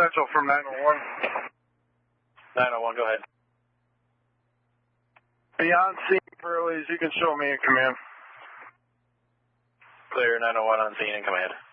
Central from 901. 901, go ahead. Beyond scene, Burley's, you can show me in command. Clear, 901 on scene in command.